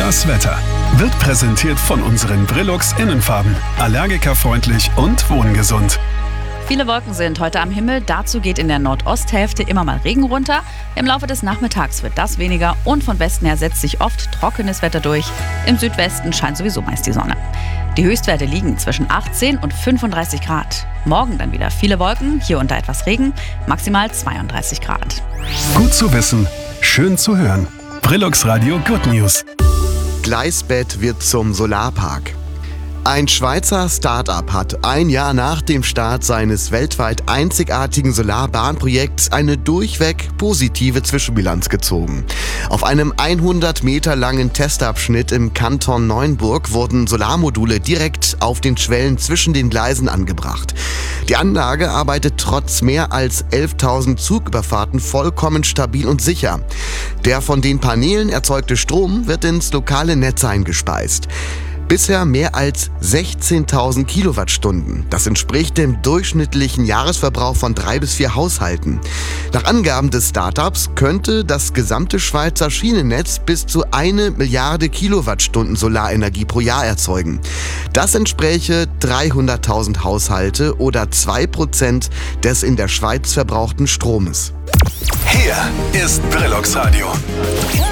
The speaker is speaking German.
Das Wetter wird präsentiert von unseren Brillux Innenfarben. Allergikerfreundlich und wohngesund. Viele Wolken sind heute am Himmel. Dazu geht in der Nordosthälfte immer mal Regen runter. Im Laufe des Nachmittags wird das weniger und von Westen her setzt sich oft trockenes Wetter durch. Im Südwesten scheint sowieso meist die Sonne. Die Höchstwerte liegen zwischen 18 und 35 Grad. Morgen dann wieder viele Wolken, hier und da etwas Regen, maximal 32 Grad. Gut zu wissen, schön zu hören. Brillux Radio Good News. Gleisbett wird zum Solarpark. Ein Schweizer Start-up hat ein Jahr nach dem Start seines weltweit einzigartigen Solarbahnprojekts eine durchweg positive Zwischenbilanz gezogen. Auf einem 100 Meter langen Testabschnitt im Kanton Neuenburg wurden Solarmodule direkt auf den Schwellen zwischen den Gleisen angebracht. Die Anlage arbeitet trotz mehr als 11.000 Zugüberfahrten vollkommen stabil und sicher. Der von den Paneelen erzeugte Strom wird ins lokale Netz eingespeist. Bisher mehr als 16.000 Kilowattstunden. Das entspricht dem durchschnittlichen Jahresverbrauch von 3 bis 4 Haushalten. Nach Angaben des Startups könnte das gesamte Schweizer Schienennetz bis zu 1 Milliarde Kilowattstunden Solarenergie pro Jahr erzeugen. Das entspräche 300.000 Haushalte oder 2% des in der Schweiz verbrauchten Stromes. Hier ist Brillux Radio.